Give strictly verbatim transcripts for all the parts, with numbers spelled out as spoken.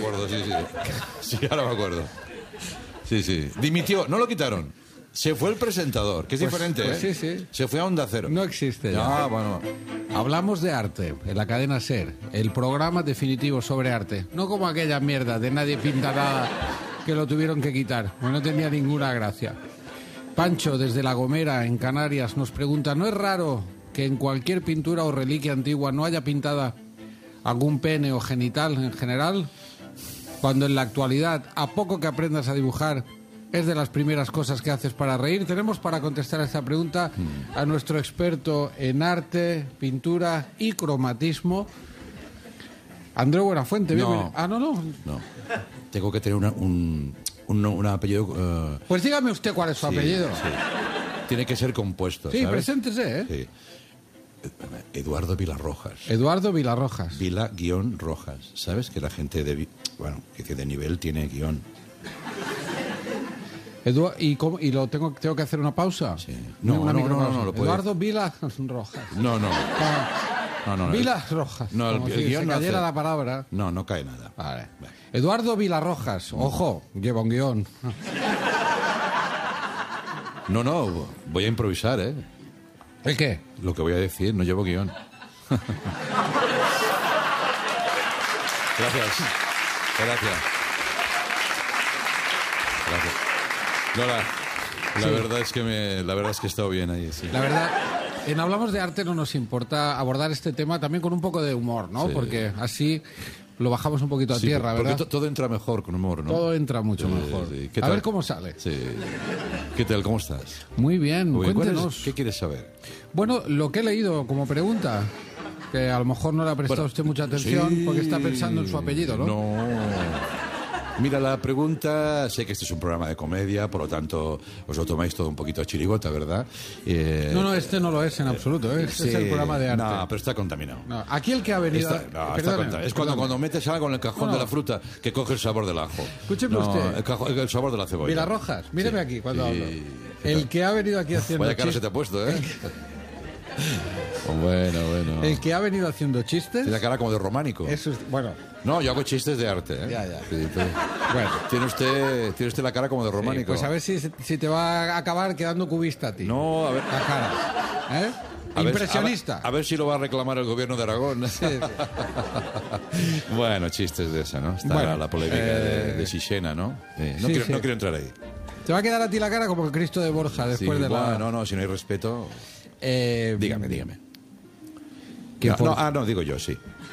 acuerdo, sí, sí. Sí, ahora me acuerdo. Sí, sí. Dimitió, no lo quitaron. Se fue el presentador, que es Pues, diferente, pues ¿eh? sí, sí. Se fue a Onda Cero. No existe ya. Ah, bueno. Hablamos de arte en la cadena SER, el programa definitivo sobre arte. No como aquella mierda de Nadie pinta nada que lo tuvieron que quitar, porque no tenía ninguna gracia. Pancho, desde La Gomera, en Canarias, nos pregunta, ¿no es raro que en cualquier pintura o reliquia antigua no haya pintada algún pene o genital en general? Cuando en la actualidad, a poco que aprendas a dibujar, es de las primeras cosas que haces para reír. Tenemos para contestar a esta pregunta a nuestro experto en arte, pintura y cromatismo, Andreu Buenafuente. No. Bienvenido. Ah, no, no. No. Tengo que tener una, un, un, un apellido... Uh, Pues dígame usted cuál es su sí, apellido. sí. Tiene que ser compuesto, Sí, ¿sabes? preséntese, ¿eh? Sí. Eduardo Vilarrojas. Eduardo Vilarrojas. Vila-Rojas. ¿Sabes? Que la gente de... Bueno, que de nivel tiene guión. Edu- ¿Y, cómo- y lo tengo, tengo que hacer una pausa? Sí. No, Una no, micropausa. no, no, lo puede- Eduardo Vila Rojas. No, no. No, no, no. Vila Rojas. No, el, como el si guión se no cayera hace- la palabra. No, no cae nada. Vale. Vale. Eduardo Vilarrojas. Ojo, lleva un guión. No, no, voy a improvisar, ¿eh? ¿El qué? Lo que voy a decir, no llevo guión. Gracias. Gracias. Gracias. No, la, la Sí. verdad es que me, la verdad es que he estado bien ahí, sí. La verdad, en Hablamos de Arte no nos importa abordar este tema también con un poco de humor, ¿no? Sí. Porque así lo bajamos un poquito a Sí, tierra, porque ¿verdad? to- todo entra mejor con humor, ¿no? Todo entra mucho Sí, mejor. sí. ¿Qué A tal? ver cómo sale. Sí. ¿Qué tal? ¿Cómo estás? Muy bien, Muy bien. ¿Cuál es- cuéntenos. ¿Qué quieres saber? Bueno, lo que he leído como pregunta, que a lo mejor no le ha prestado Bueno, usted mucha atención sí. porque está pensando en su apellido, ¿no? No. Mira, la pregunta, sé que este es un programa de comedia, por lo tanto os lo tomáis todo un poquito a chirigota, ¿verdad? Eh, No, no, este no lo es en absoluto, ¿eh? Este sí. es el programa de arte. No, pero está contaminado. No, aquí el que ha venido... Está, no, está Perdone, contaminado. Es cuando, perdone. cuando metes algo en el cajón No, no. de la fruta que coge el sabor del ajo. Escúcheme No, usted. El, cajo- el sabor de la cebolla. Vilarrojas, míreme Sí. aquí cuando Sí. hablo. ¿Qué El tal? que ha venido aquí haciendo Vaya cara se chistes... te ha puesto, ¿eh? bueno, bueno. El que ha venido haciendo chistes... Tiene la cara como de románico. Eso es, bueno, No, yo hago chistes de arte, ¿eh? Ya, ya. Sí, tú- bueno. Tiene usted, tiene usted la cara como de románico. Pues a ver si, si te va a acabar quedando cubista a ti. No, a ver. La cara. ¿Eh? A ver- Impresionista. a ver, a ver si lo va a reclamar el gobierno de Aragón. Sí, sí. Bueno, chistes de esa, ¿no? Está Bueno, la polémica eh, de, de Sixena, ¿no? Sí, no, sí, quiero, sí. no quiero entrar ahí. Te va a quedar a ti la cara como el Cristo de Borja después Sí, de la... bueno, no, no, si no hay respeto. Eh, Dígame, dígame. que No, por- no, ah, no, digo yo, sí.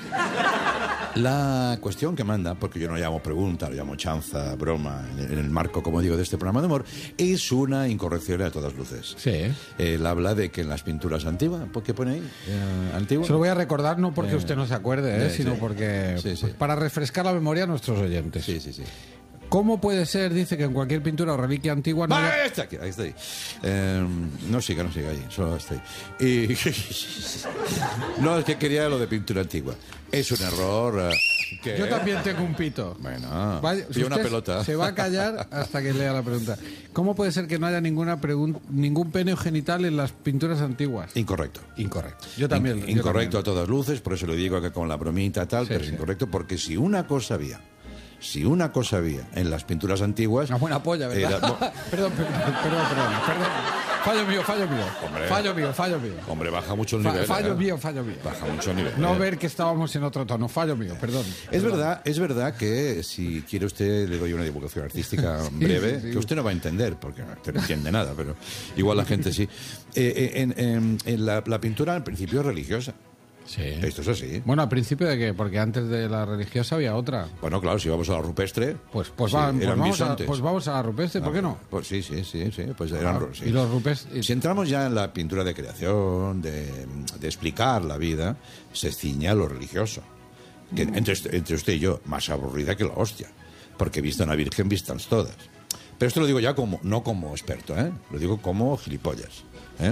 La cuestión que manda, porque yo no llamo pregunta, lo llamo chanza, broma, en el, en el marco, como digo, de este programa de humor, es una incorrección a todas luces. Sí. Él habla de que en las pinturas antiguas, ¿por qué pone ahí? Eh, ¿Antiguas? Se lo voy a recordar no porque Eh, usted no se acuerde, ¿eh? sí, sino sí. porque Sí, sí. pues, para refrescar la memoria a nuestros oyentes. Sí, sí, sí. ¿Cómo puede ser, dice, que en cualquier pintura o reliquia antigua no Va, haya- ahí está, aquí, ahí está ahí. Eh, no siga, no siga ahí, solo está ahí. Y... no, es que quería lo de pintura antigua. Es un error. eh, que- Yo también tengo un pito. Bueno, Vaya, y una usted pelota. Se va a callar hasta que lea la pregunta. ¿Cómo puede ser que no haya ninguna pregun- ningún pene genital en las pinturas antiguas? Incorrecto. Incorrecto. Yo también. In- yo incorrecto también. a todas luces, por eso le digo que con la bromita tal, Sí, pero sí. es incorrecto, porque si una cosa había, si una cosa había en las pinturas antiguas... Una buena polla, ¿verdad? era- no, perdón, perdón, perdón, perdón, perdón. Fallo mío, fallo mío. Hombre. Fallo mío, fallo mío. hombre, baja mucho el Fa- nivel. fallo ¿eh? mío, fallo mío. Baja mucho el nivel. No ¿eh? ver que estábamos en otro tono. Fallo mío, perdón. Es Perdón. verdad, es verdad que si quiere usted le doy una divulgación artística breve, sí, sí. que usted no va a entender, porque usted no entiende nada, pero igual la gente sí. Eh, eh, en en- en la, la pintura al principio es religiosa. Sí. Esto es así. Bueno, al principio de qué, porque antes de la religiosa había otra. Bueno, claro, si vamos a la rupestre, Pues, pues, sí, va- pues eran vamos, a, bisontes. pues vamos a la rupestre, ¿por qué no? Pues sí, sí, sí, sí, pues eran ru- sí. Y los rupestres. Si entramos ya en la pintura de creación, de, de explicar la vida, se ciña a lo religioso. Que entre, entre usted y yo, más aburrida que la hostia. Porque vista una virgen, vistas todas. Pero esto lo digo ya como, no como experto, ¿eh? Lo digo como gilipollas. ¿eh?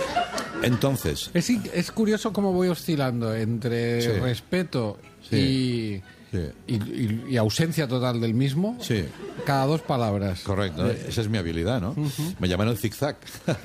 Entonces, Es, in- es curioso cómo voy oscilando entre Sí. respeto Sí. y, Sí. y, y- y ausencia total del mismo Sí. cada dos palabras. correcto, esa es mi habilidad, ¿no? Me llaman el zigzag.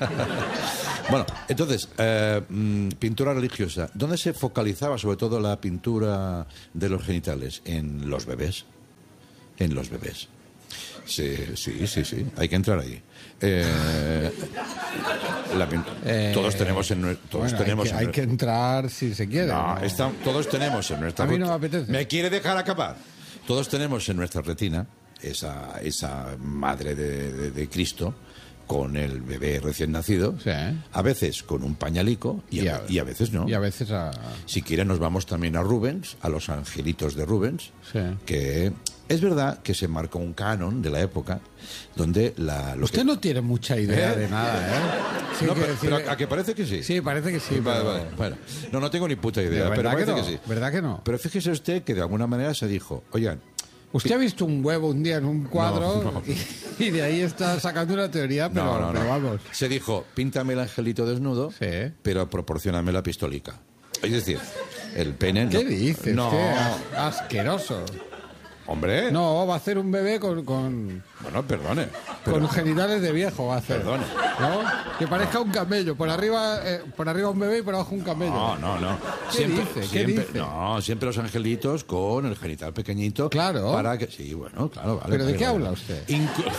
Bueno, entonces, eh, mm, pintura religiosa. ¿Dónde se focalizaba sobre todo la pintura de los genitales? En los bebés. en los bebés. Sí, sí, sí, sí, hay que entrar ahí. Eh, la, Eh, todos tenemos en nue- todos bueno, tenemos hay, que, en hay que entrar si se quiere. no, ¿no? está- todos tenemos en nuestra A mí no ret- me apetece. ¿Me quiere dejar acabar? Todos tenemos en nuestra retina esa, esa madre de, de- de Cristo con el bebé recién nacido, Sí. a veces con un pañalico y, Y a, a- y a veces no. Y a veces a... Si quieren nos vamos también a Rubens, a los angelitos de Rubens, Sí. que es verdad que se marcó un canon de la época donde la... lo Usted que- no tiene mucha idea ¿Eh? de nada, ¿eh? Sí, No, que pero, decir- pero a que parece que sí. Sí, parece que sí. Vale, pero- vale, bueno. No, no tengo ni puta idea, ¿Verdad pero que parece no? que sí. ¿Verdad que no? Pero fíjese usted que de alguna manera se dijo, oigan, Usted ha visto un huevo un día en un cuadro No, no. Y, y de ahí está sacando una teoría, pero, no, no, pero no. vamos. Se dijo, píntame el angelito desnudo, Sí. pero proporcioname la pistolica. Es decir, el pene... ¿Qué no. dices? No, Qué as- asqueroso. hombre. No, va a hacer un bebé con, con, Bueno, perdone. pero- con genitales de viejo, va a hacer. Perdone. ¿No? Que parezca un camello. Por arriba, eh, por arriba un bebé y por abajo un camello. No, no, no. ¿Qué dice? ¿Qué siempre- dice? No, siempre los angelitos con el genital pequeñito. Claro. Para que, sí, bueno, claro, vale. ¿Pero de vale, qué vale. habla usted? Inclu-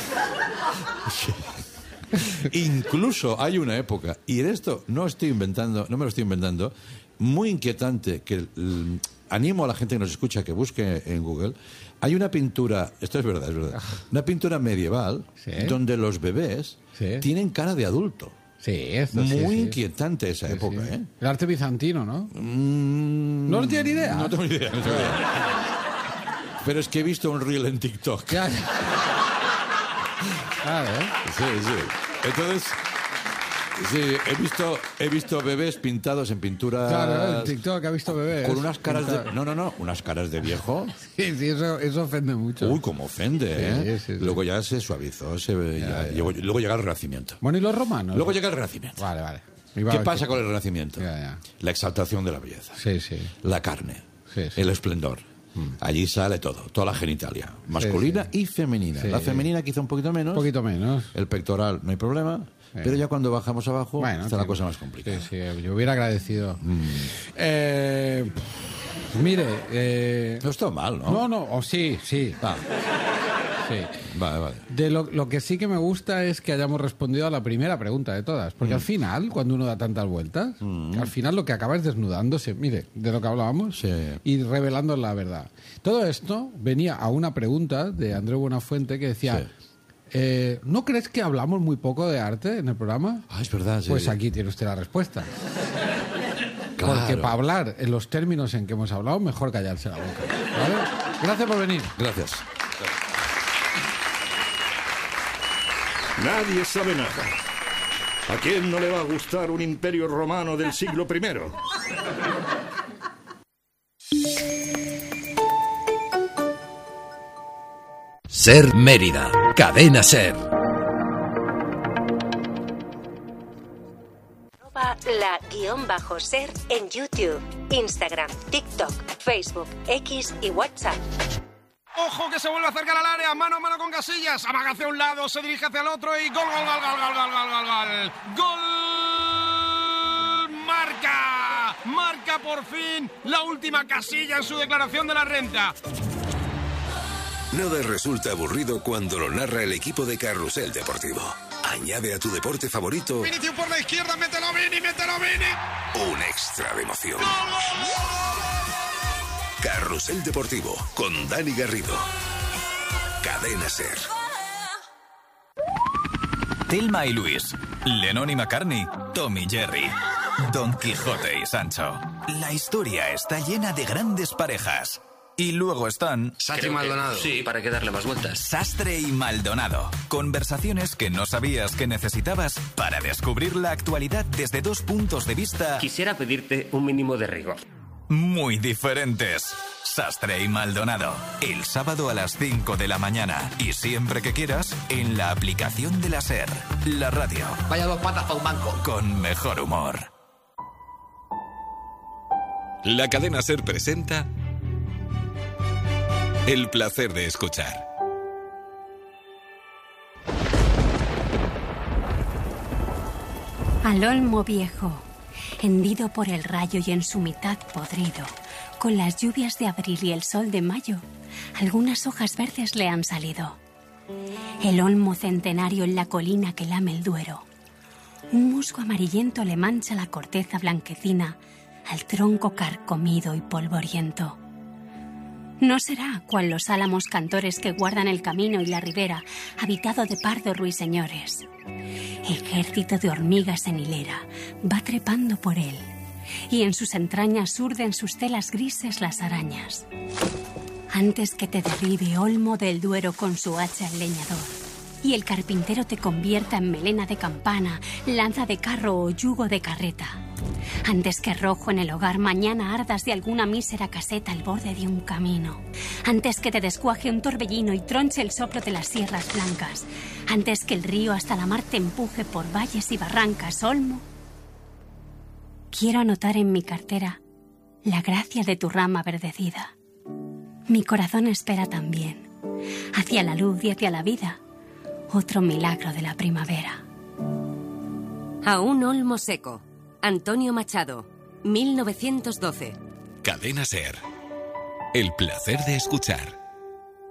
Incluso hay una época, y en esto no estoy inventando, no me lo estoy inventando, muy inquietante, que mm, animo a la gente que nos escucha que busque en Google. Hay una pintura, esto es verdad, es verdad, una pintura medieval Sí. donde los bebés Sí. tienen cara de adulto. Sí, esto sí, Muy sí. inquietante esa Sí, época, sí. ¿eh? El arte bizantino, ¿no? Mm, ¿No tiene ni idea? No tengo ni idea, no tengo ni idea. Pero es que he visto un reel en TikTok. Ya, ya. Claro, ¿eh? Sí, sí. Entonces, sí, he visto, he visto bebés pintados en pinturas... Claro, en TikTok ha visto bebés. Con unas caras de... Pintados. No, no, no, unas caras de viejo. Sí, sí, eso, eso ofende mucho. Uy, cómo ofende, ¿eh? sí, sí. Luego ya se suavizó, se, ya- Luego, luego llega el Renacimiento. Bueno, ¿y los romanos? Luego llega el Renacimiento. Vale, vale. Iba ¿Qué a- pasa con el Renacimiento? Ya, ya. La exaltación de la belleza. Sí, sí. La carne, Sí, sí. el esplendor. Allí sale todo, toda la genitalia, masculina y femenina. Sí. La femenina quizá un poquito menos. Un poquito menos. El pectoral no hay problema, pero ya cuando bajamos abajo Bueno, está sí. la cosa más complicada. Sí, sí, yo hubiera agradecido. Eh, mire, eh, No está mal, ¿no? no, no, o sí, sí, Ah, sí. vale, vale. De lo, lo que sí que me gusta es que hayamos respondido a la primera pregunta de todas. Porque al final, cuando uno da tantas vueltas, al final lo que acaba es desnudándose, mire, de lo que hablábamos, Sí. y revelando la verdad. Todo esto venía a una pregunta de André Buenafuente que decía, Sí. eh, ¿no crees que hablamos muy poco de arte en el programa? Ah, es verdad, sí. Pues aquí tiene usted la respuesta. Claro. Porque para hablar en los términos en que hemos hablado, mejor callarse la boca. ¿Vale? Gracias por venir. Gracias. Nadie sabe nada. ¿A quién no le va a gustar un imperio romano del siglo primero? Ser Mérida, Cadena Ser. Arroba la guión bajo ser en YouTube, Instagram, TikTok, Facebook, X y WhatsApp. Ojo que se vuelve a acercar al área, mano a mano con Casillas, amaga hacia un lado, se dirige hacia el otro y gol, gol, gol, gol, gol, gol, gol, gol, gol. Gol, marca, marca por fin la última Casilla en su declaración de la renta. Nada resulta aburrido cuando lo narra el equipo de Carrusel Deportivo. Añade a tu deporte favorito Vinicius por la izquierda, mételo Vini, mételo Vini. un extra de emoción. Carrusel Deportivo con Dani Garrido. Cadena Ser. Thelma y Luis, Lennon y McCartney, Tom y Jerry, Don Quijote y Sancho. La historia está llena de grandes parejas. Y luego están Sastre y Maldonado. Sí, para que darle más vueltas. Sastre y Maldonado. Conversaciones que no sabías que necesitabas para descubrir la actualidad desde dos puntos de vista Quisiera pedirte un mínimo de rigor. muy diferentes. Sastre y Maldonado. El sábado a las cinco de la mañana. Y siempre que quieras, en la aplicación de la SER. La radio. Vaya dos patas para un banco. Con mejor humor. La cadena SER presenta El placer de escuchar. Al olmo viejo, hendido por el rayo y en su mitad podrido, Con las lluvias de abril y el sol de mayo, algunas hojas verdes le han salido. El olmo centenario en la colina que lame el Duero. Un musgo amarillento le mancha la corteza blanquecina al tronco carcomido y polvoriento. No será cual los álamos cantores que guardan el camino y la ribera, habitado de pardos ruiseñores. Ejército de hormigas en hilera va trepando por él, y en sus entrañas urden sus telas grises las arañas. Antes que te derribe olmo del Duero con su hacha el leñador, y el carpintero te convierta en melena de campana, lanza de carro o yugo de carreta. Antes que rojo en el hogar mañana ardas de alguna mísera caseta al borde de un camino. Antes que te descuaje un torbellino y tronche el soplo de las sierras blancas. Antes que el río hasta la mar te empuje por valles y barrancas, olmo. Quiero anotar en mi cartera la gracia de tu rama verdecida. Mi corazón espera también, hacia la luz y hacia la vida, otro milagro de la primavera. A un olmo seco. Antonio Machado, mil novecientos doce. Cadena SER. El placer de escuchar.